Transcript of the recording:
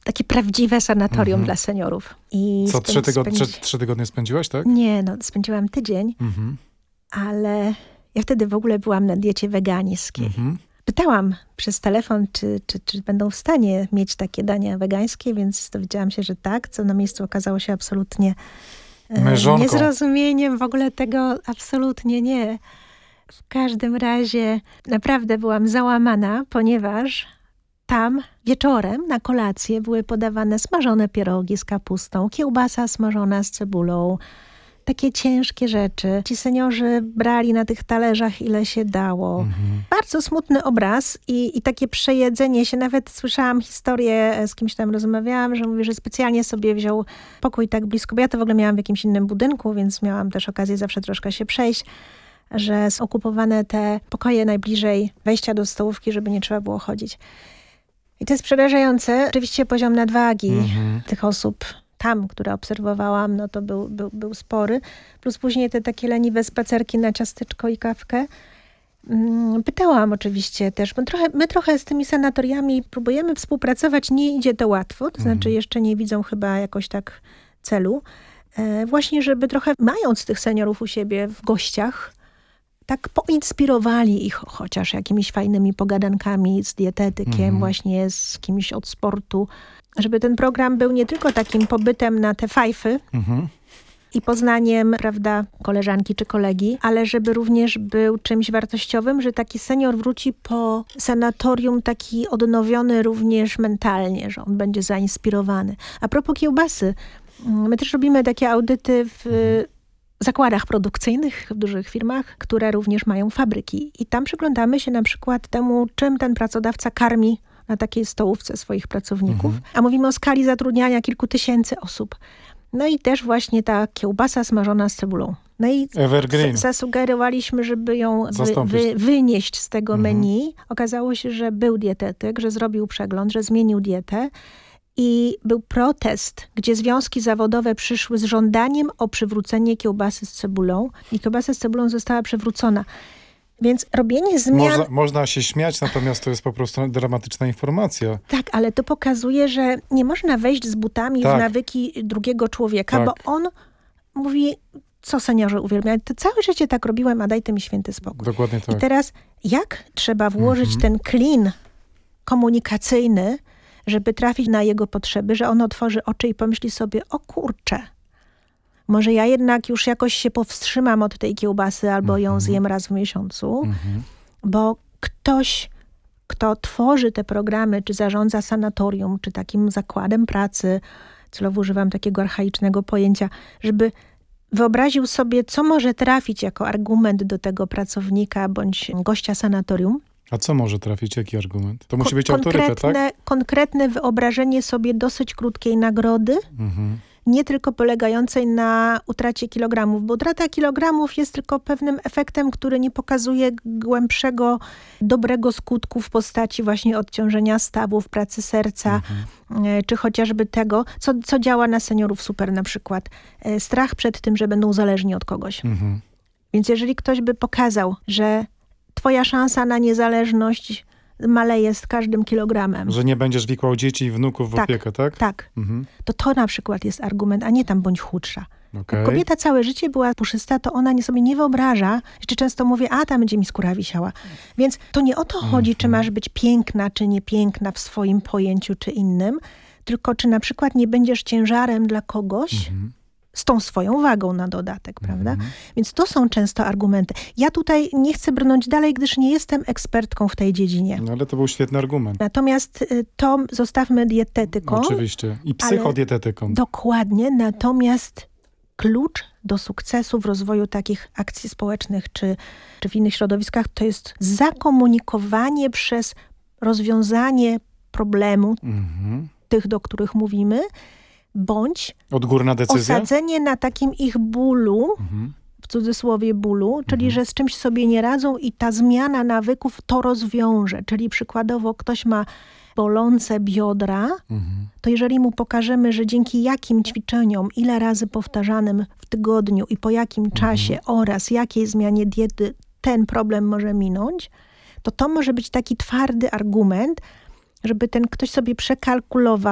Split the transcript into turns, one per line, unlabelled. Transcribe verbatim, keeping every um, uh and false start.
takie prawdziwe sanatorium
Mhm.
dla seniorów. I
Co,
spę-
trzy, tygo-
spędzi-
trzy, trzy tygodnie spędziłaś, tak?
Nie, no spędziłam tydzień,
Mhm.
ale ja wtedy w ogóle byłam na diecie wegańskiej.
Mhm.
Pytałam przez telefon, czy, czy, czy będą w stanie mieć takie dania wegańskie, więc dowiedziałam się, że tak, co na miejscu okazało się absolutnie e,
Mężonką.
niezrozumieniem. W ogóle tego absolutnie nie. W każdym razie naprawdę byłam załamana, ponieważ tam wieczorem na kolację były podawane smażone pierogi z kapustą, kiełbasa smażona z cebulą, takie ciężkie rzeczy. Ci seniorzy brali na tych talerzach ile się dało.
Mhm.
Bardzo smutny obraz i, i takie przejedzenie się. Nawet słyszałam historię, z kimś tam rozmawiałam, że mówi, że specjalnie sobie wziął pokój tak blisko, bo ja to w ogóle miałam w jakimś innym budynku, więc miałam też okazję zawsze troszkę się przejść, że są okupowane te pokoje najbliżej wejścia do stołówki, żeby nie trzeba było chodzić. I to jest przerażające. Oczywiście poziom nadwagi
Mhm.
tych osób tam, które obserwowałam, no to był, był, był spory. Plus później te takie leniwe spacerki na ciasteczko i kawkę. Mm, Pytałam oczywiście też, bo trochę, my trochę z tymi sanatoriami próbujemy współpracować. Nie idzie to łatwo, to znaczy
Mhm.
jeszcze nie widzą chyba jakoś tak celu. E, właśnie, żeby trochę mając tych seniorów u siebie w gościach, tak poinspirowali ich chociaż jakimiś fajnymi pogadankami z dietetykiem,
Mhm.
właśnie z kimś od sportu, żeby ten program był nie tylko takim pobytem na te fajfy
Mhm.
i poznaniem, prawda, koleżanki czy kolegi, ale żeby również był czymś wartościowym, że taki senior wróci po sanatorium taki odnowiony również mentalnie, że on będzie zainspirowany. A propos kiełbasy, my też robimy takie audyty w zakładach produkcyjnych, w dużych firmach, które również mają fabryki. I tam przyglądamy się na przykład temu, czym ten pracodawca karmi na takiej stołówce swoich pracowników.
Mhm.
A mówimy o skali zatrudniania kilku tysięcy osób. No i też właśnie ta kiełbasa smażona z cebulą. No i
Evergreen.
z- zasugerowaliśmy, żeby ją wy,
Zastąpić.
wy, wynieść z tego
Mhm.
menu. Okazało się, że był dietetyk, że zrobił przegląd, że zmienił dietę. I był protest, gdzie związki zawodowe przyszły z żądaniem o przywrócenie kiełbasy z cebulą. I kiełbasa z cebulą została przywrócona. Więc robienie zmian...
Można, można się śmiać, natomiast to jest po prostu dramatyczna informacja.
Tak, ale to pokazuje, że nie można wejść z butami
Tak.
w nawyki drugiego człowieka,
Tak.
bo on mówi, co seniorzy uwielbiają. To całe życie tak robiłem, a daj ty mi święty spokój.
Dokładnie tak.
I teraz jak trzeba włożyć
Mhm.
ten klin komunikacyjny, żeby trafić na jego potrzeby, że on otworzy oczy i pomyśli sobie, o kurczę, może ja jednak już jakoś się powstrzymam od tej kiełbasy albo ją
Mhm.
zjem raz w miesiącu,
Mhm.
bo ktoś, kto tworzy te programy, czy zarządza sanatorium, czy takim zakładem pracy, celowo używam takiego archaicznego pojęcia, żeby wyobraził sobie, co może trafić jako argument do tego pracownika bądź gościa sanatorium.
A co może trafić? Jaki argument? To musi
Ko-
być autorytet, tak?
konkretne, konkretne wyobrażenie sobie dosyć krótkiej nagrody,
Mhm.
nie tylko polegającej na utracie kilogramów, bo utrata kilogramów jest tylko pewnym efektem, który nie pokazuje głębszego, dobrego skutku w postaci właśnie odciążenia stawów, pracy serca,
Mhm.
e, czy chociażby tego, co, co działa na seniorów super na przykład. E, Strach przed tym, że będą zależni od kogoś.
Mhm.
Więc jeżeli ktoś by pokazał, że twoja szansa na niezależność maleje z każdym kilogramem,
Że nie będziesz wikłał dzieci i wnuków w
Tak.
opiekę, tak?
tak,
Mhm.
to to na przykład jest argument, a nie tam bądź chudsza.
Okej.
Jak kobieta całe życie była puszysta, to ona nie sobie nie wyobraża, jeszcze często mówię, a tam będzie mi skóra wisiała. Więc to nie o to chodzi, czy masz być piękna, czy niepiękna w swoim pojęciu, czy innym, tylko czy na przykład nie będziesz ciężarem dla kogoś,
Mhm.
z tą swoją wagą na dodatek, prawda?
Mhm.
Więc to są często argumenty. Ja tutaj nie chcę brnąć dalej, gdyż nie jestem ekspertką w tej dziedzinie.
No ale to był świetny argument.
Natomiast y, to zostawmy dietetykom.
Oczywiście. I psychodietetykom.
Dokładnie, natomiast klucz do sukcesu w rozwoju takich akcji społecznych czy, czy w innych środowiskach to jest zakomunikowanie przez rozwiązanie problemu
Mhm.
tych, do których mówimy, bądź
Odgórna decyzja?
osadzenie na takim ich bólu,
Mhm.
w cudzysłowie bólu, czyli
Mhm.
że z czymś sobie nie radzą i ta zmiana nawyków to rozwiąże. Czyli przykładowo ktoś ma bolące biodra,
Mhm.
to jeżeli mu pokażemy, że dzięki jakim ćwiczeniom, ile razy powtarzanym w tygodniu i po jakim czasie oraz jakiej zmianie diety ten problem może minąć, to to może być taki twardy argument, żeby ten ktoś sobie przekalkulował,